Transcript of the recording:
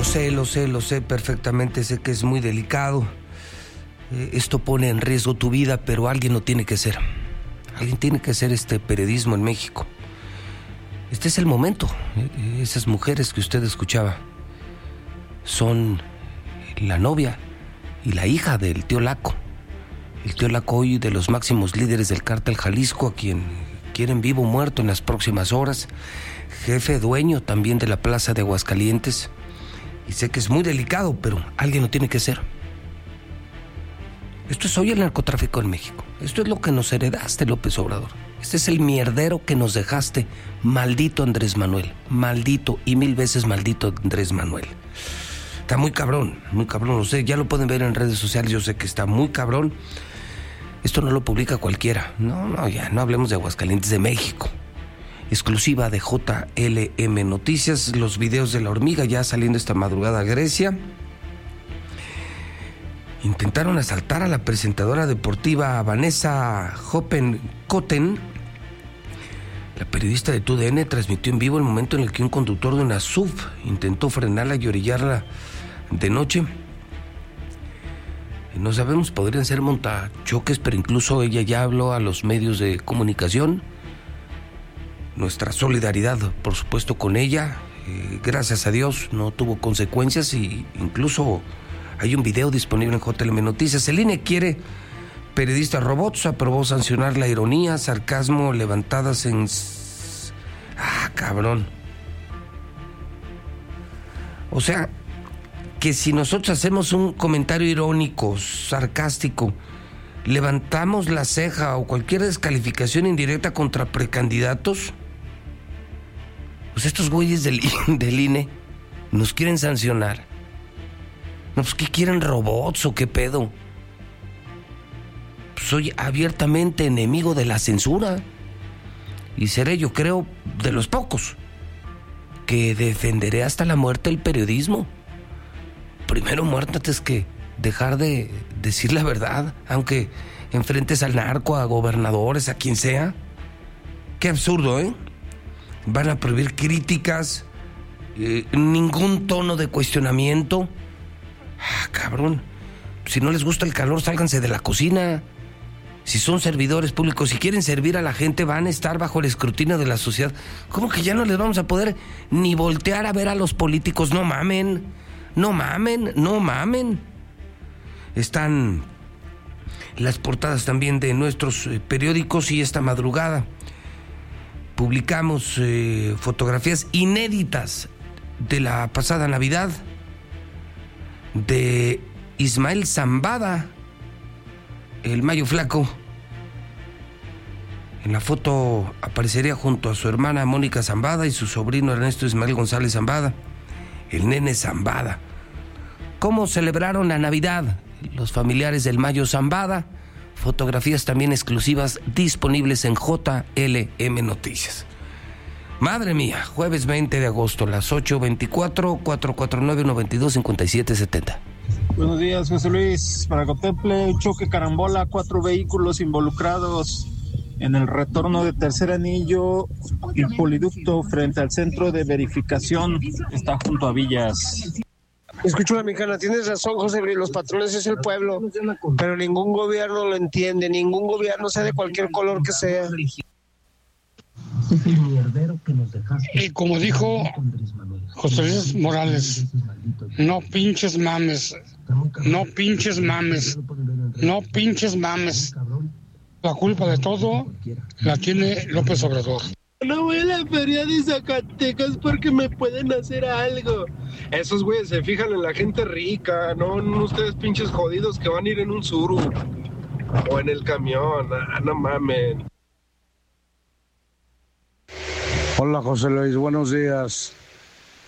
Lo sé perfectamente, sé que es muy delicado. Esto pone en riesgo tu vida, pero alguien lo tiene que hacer. Alguien tiene que hacer este periodismo en México. Este es el momento. Esas mujeres que usted escuchaba son la novia y la hija del tío Laco. El tío Laco, hoy de los máximos líderes del cártel Jalisco, a quien quieren vivo o muerto en las próximas horas. Jefe dueño también de la plaza de Aguascalientes. Y sé que es muy delicado, pero alguien lo tiene que hacer. Esto es hoy el narcotráfico en México. Esto es lo que nos heredaste, López Obrador. Este es el mierdero que nos dejaste. Maldito Andrés Manuel. Maldito y 1000 veces maldito Andrés Manuel. Está muy cabrón, no sé, ya lo pueden ver en redes sociales, yo sé que está muy cabrón. Esto no lo publica cualquiera. No, ya no hablemos de Aguascalientes, de México. Exclusiva de JLM Noticias, los videos de la hormiga ya saliendo esta madrugada a Grecia. Intentaron asaltar a la presentadora deportiva Vanessa Hoppenkotten. La periodista de TUDN transmitió en vivo el momento en el que un conductor de una SUV intentó frenarla y orillarla de noche. No sabemos, podrían ser montachoques, pero incluso ella ya habló a los medios de comunicación. Nuestra solidaridad, por supuesto, con ella. Gracias a Dios no tuvo consecuencias y incluso hay un video disponible en JLM Noticias. El INE quiere periodistas robots, aprobó sancionar la ironía, sarcasmo levantadas en... cabrón. O sea, que si nosotros hacemos un comentario irónico, sarcástico, levantamos la ceja o cualquier descalificación indirecta contra precandidatos, pues estos güeyes del INE nos quieren sancionar. No, pues ¿qué quieren, robots o qué pedo? Soy abiertamente enemigo de la censura y seré, yo creo, de los pocos que defenderé hasta la muerte el periodismo. Primero muerto antes que dejar de decir la verdad, aunque enfrentes al narco, a gobernadores, a quien sea. Qué absurdo, ¿eh? Van a prohibir críticas, ningún tono de cuestionamiento. Cabrón, si no les gusta el calor, sálganse de la cocina. Si son servidores públicos, si quieren servir a la gente, van a estar bajo el escrutinio de la sociedad. ¿Cómo que ya no les vamos a poder ni voltear a ver a los políticos? No mamen. Están las portadas también de nuestros periódicos y esta madrugada publicamos fotografías inéditas de la pasada Navidad de Ismael Zambada, el Mayo Flaco. En la foto aparecería junto a su hermana Mónica Zambada y su sobrino Ernesto Ismael González Zambada, el nene Zambada. ¿Cómo celebraron la Navidad los familiares del Mayo Zambada? Fotografías también exclusivas disponibles en JLM Noticias. Madre mía, jueves 20 de agosto, las 8:24, 449-925770. Buenos días, José Luis. Para Coteple, choque carambola, 4 vehículos involucrados en el retorno de Tercer Anillo y Poliducto frente al centro de verificación. Está junto a Villas. Escucho la mexicana, tienes razón, José Luis, los patrones es el pueblo, pero ningún gobierno lo entiende, ningún gobierno, sea de cualquier color que sea. Y como dijo José Luis Morales, no pinches mames, no pinches mames, no pinches mames. La culpa de todo la tiene López Obrador. No voy a la feria de Zacatecas porque me pueden hacer algo. Esos güeyes se fijan en la gente rica, no en ustedes pinches jodidos que van a ir en un suru o en el camión. No mamen. Hola José Luis, buenos días.